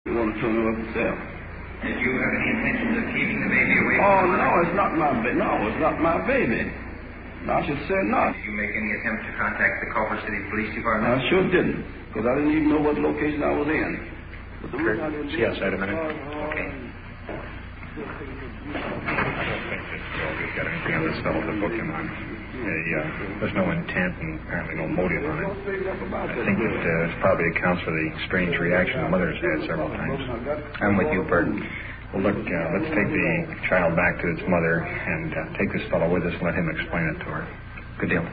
You want to turn her up yourself. Did you have any intentions of keeping the baby away Oh, from the no, it's not my baby. No, it's not my baby. No, I should say not. Did you make any attempt to contact the Culver City Police Department? I sure didn't, because I didn't even know what location I was in. But the reason I didn't See you outside a minute. Okay. I don't think that we've got anything on this fellow to book him on. There's no intent and apparently no motive on it. I think it probably accounts for the strange reaction the mother's had several times. I'm with you, Bert. Well, look, let's take the child back to its mother and take this fellow with us and let him explain it to her. Good deal.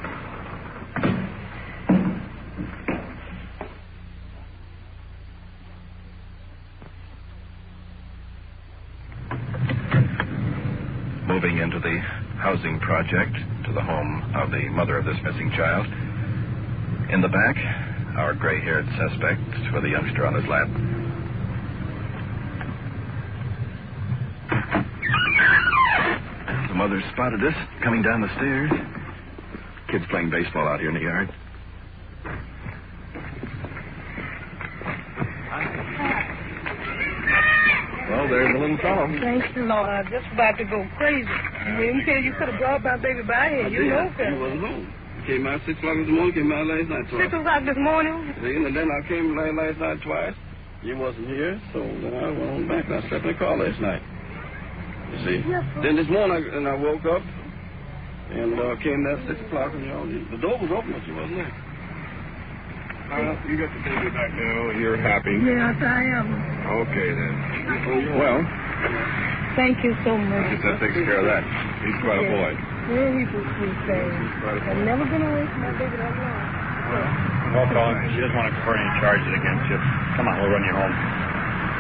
Moving into the housing project to the home of the mother of this missing child. In the back, our gray-haired suspect with a youngster on his lap. The mother spotted us coming down the stairs. Kids playing baseball out here in the yard. Well, there's a little fellow. Thank you, Lord. I'm just about to go crazy. You could have brought my baby by here. You know that. He wasn't home. He came out 6 o'clock this morning, came out last night twice. 6 o'clock this morning? And then I came last night twice. You wasn't here, so then I went on back and I slept in the car last night. You see? Yes, sir. Then this morning I woke up and came there at 6 o'clock and the door was open, but she wasn't there. You got the baby back now. You're happy. Yes, I am. Okay, then. Well, Thank you so much. I guess that takes care of that. He's quite a boy. Well, he's a sweet thing. I've never been away from my baby that long. Well, Colin, she doesn't want to prefer any charges against you. Come on, we'll run you home.